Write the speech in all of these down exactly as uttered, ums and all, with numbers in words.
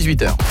dix-huit heures.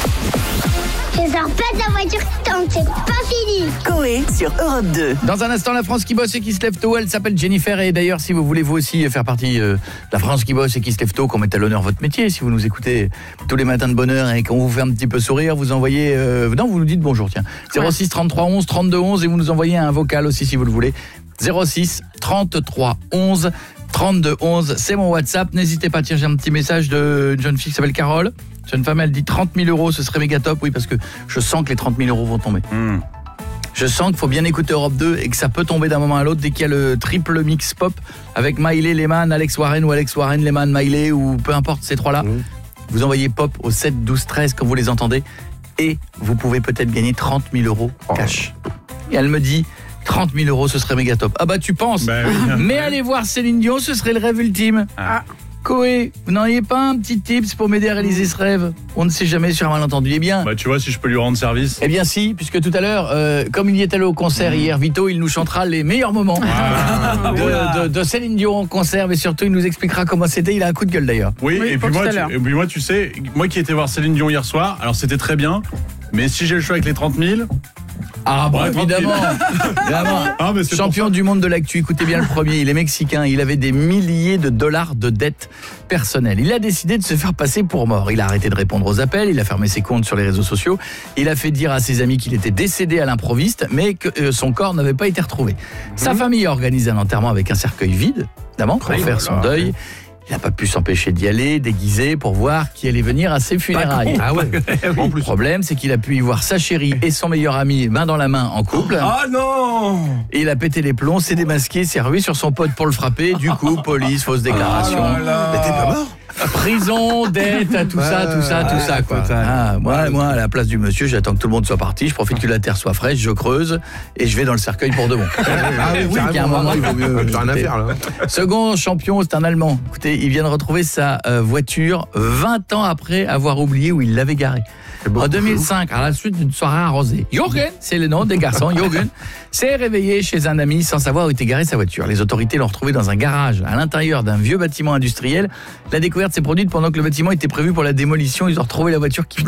Je sors pas de la voiture tant que c'est pas fini. Coé sur Europe deux. Dans un instant, la France qui bosse et qui se lève tôt, elle s'appelle Jennifer. Et d'ailleurs, si vous voulez vous aussi faire partie euh, de la France qui bosse et qui se lève tôt, qu'on mette à l'honneur votre métier, si vous nous écoutez tous les matins de bonne heure et qu'on vous fait un petit peu sourire, vous envoyez... Euh, non, vous nous dites bonjour, tiens. zéro six trente-trois onze trente-deux onze et vous nous envoyez un vocal aussi si vous le voulez. zéro six trente-trois onze trente-deux onze, c'est mon WhatsApp. N'hésitez pas, tiens, j'ai un petit message d'une jeune fille qui s'appelle Carole. Jeune femme, elle dit trente mille euros, ce serait méga top. Oui, parce que je sens que les trente mille euros vont tomber. Mm. Je sens qu'il faut bien écouter Europe deux et que ça peut tomber d'un moment à l'autre dès qu'il y a le triple mix pop avec Miley, Lehman, Alex Warren ou Alex Warren, Lehman, Miley ou peu importe ces trois-là. Mm. Vous envoyez pop au sept douze treize quand vous les entendez et vous pouvez peut-être gagner trente mille euros cash. Oh. Et elle me dit... trente mille euros, ce serait méga top. Ah bah tu penses, bah oui. Mais allez voir Céline Dion, ce serait le rêve ultime. Ah. Coé, vous n'auriez pas un petit tips pour m'aider à réaliser ce rêve? On ne sait jamais sur un malentendu. Eh bien, bah tu vois, si je peux lui rendre service. Eh bien si, puisque tout à l'heure, euh, comme il y est allé au concert mmh. hier, Vito, il nous chantera les meilleurs moments ah. de, de, de Céline Dion en concert, et surtout il nous expliquera comment c'était. Il a un coup de gueule d'ailleurs. Oui, oui et, puis moi, tu, et puis moi, tu sais, moi qui étais voir Céline Dion hier soir, alors c'était très bien, mais si j'ai le choix avec les trente mille... Ah bah ouais, évidemment, évidemment. Ah, mais champion du monde de l'actu, écoutez bien le premier, il est mexicain, il avait des milliers de dollars de dettes personnelles. Il a décidé de se faire passer pour mort. Il a arrêté de répondre aux appels, il a fermé ses comptes sur les réseaux sociaux, il a fait dire à ses amis qu'il était décédé à l'improviste, mais que euh, son corps n'avait pas été retrouvé. Mmh. Sa famille a organisé un enterrement avec un cercueil vide, évidemment, pour oui, faire voilà. son deuil. Il n'a pas pu s'empêcher d'y aller, déguisé, pour voir qui allait venir à ses funérailles. Ah ouais. En plus. Le problème, c'est qu'il a pu y voir sa chérie et son meilleur ami main dans la main en couple. Ah non! Et il a pété les plombs, s'est démasqué, s'est rué sur son pote pour le frapper. Du coup, police, fausse déclaration. Ah là là. Mais t'es pas mort? Prison, dette, tout ça, tout ça, tout ça, quoi. Ah, moi, moi, à la place du monsieur, j'attends que tout le monde soit parti. Je profite que la terre soit fraîche, je creuse et je vais dans le cercueil pour de bon. Ah oui, oui, il y a un moment, il vaut mieux. J'ai rien à faire là. Second champion, c'est un Allemand. Écoutez, il vient de retrouver sa euh, voiture vingt ans après avoir oublié où il l'avait garée. En deux mille cinq, à la suite d'une soirée arrosée, Jürgen, c'est le nom des garçons, Jürgen, s'est réveillé chez un ami sans savoir où était garée sa voiture. Les autorités l'ont retrouvé dans un garage à l'intérieur d'un vieux bâtiment industriel. La découverte s'est produite pendant que le bâtiment était prévu pour la démolition. Ils ont retrouvé la voiture qui